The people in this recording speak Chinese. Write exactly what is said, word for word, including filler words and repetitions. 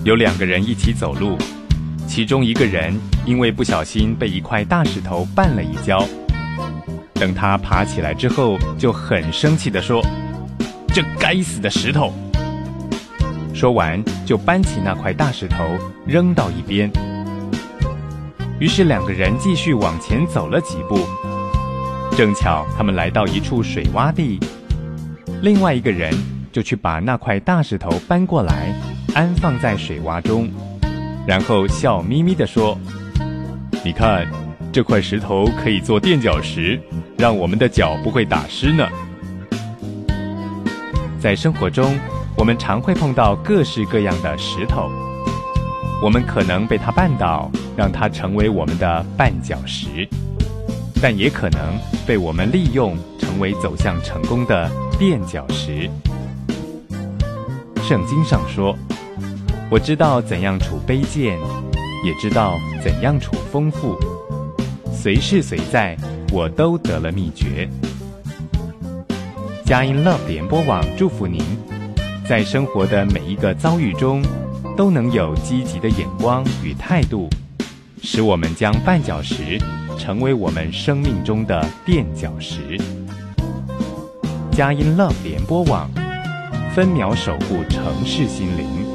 有两个人一起走路，其中一个人因为不小心被一块大石头绊了一跤，等他爬起来之后，就很生气地说：“这该死的石头！”说完就搬起那块大石头扔到一边。于是两个人继续往前走了几步，正巧他们来到一处水洼地，另外一个人就去把那块大石头搬过来，安放在水洼中，然后笑眯眯地说：“你看，这块石头可以做垫脚石，让我们的脚不会打湿呢。”在生活中，我们常会碰到各式各样的石头，我们可能被它绊倒，让它成为我们的绊脚石，但也可能被我们利用，成为走向成功的垫脚石。圣经上说：“我知道怎样处卑贱，也知道怎样处丰富，随事随在，我都得了秘诀。”佳音 Love 联播网祝福您，在生活的每一个遭遇中，都能有积极的眼光与态度，使我们将绊脚石成为我们生命中的垫脚石。佳音 Love 联播网，分秒守护城市心灵。